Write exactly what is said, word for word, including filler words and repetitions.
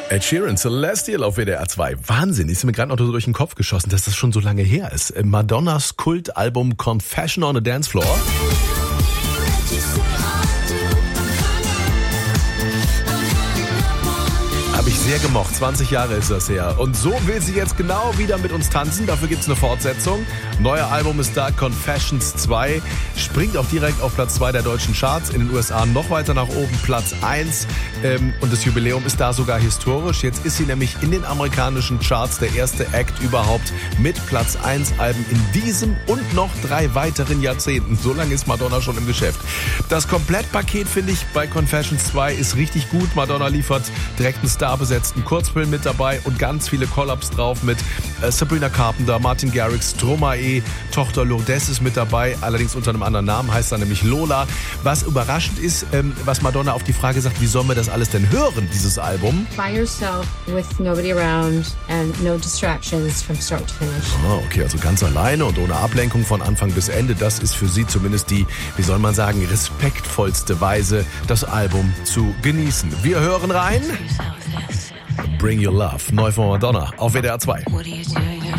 Ed Sheeran, Celestial auf W D R zwei. Wahnsinn, ist mir gerade noch so durch den Kopf geschossen, dass das schon so lange her ist. Madonnas Kultalbum Confession on a Dance Floor. Habe ich sehr gemocht. zwanzig Jahre ist das her. Und so will sie jetzt genau wieder mit uns tanzen. Dafür gibt's eine Fortsetzung. Neuer Album ist da, Confessions zwei. Springt auch direkt auf Platz zwei der deutschen Charts. In den U S A noch weiter nach oben, Platz eins. Ähm, und das Jubiläum ist da sogar historisch. Jetzt ist sie nämlich in den amerikanischen Charts der erste Act überhaupt mit Platz eins Alben in diesem und noch drei weiteren Jahrzehnten. So lange ist Madonna schon im Geschäft. Das Komplettpaket, finde ich, bei Confessions zwei ist richtig gut. Madonna liefert direkt einen Star besetzten Kurzfilm mit dabei und ganz viele Collabs drauf mit äh, Sabrina Carpenter, Martin Garrix, Stromae, Tochter Lourdes ist mit dabei, allerdings unter einem anderen Namen, heißt er nämlich Lola. Was überraschend ist, ähm, was Madonna auf die Frage sagt, wie sollen wir das alles denn hören, dieses Album? By yourself, with nobody around and no distractions from start to finish. Ah, okay, also ganz alleine und ohne Ablenkung von Anfang bis Ende. Das ist für sie zumindest die, wie soll man sagen, respektvollste Weise, das Album zu genießen. Wir hören rein. Bring Your Love, neu von Madonna auf W D R zwei.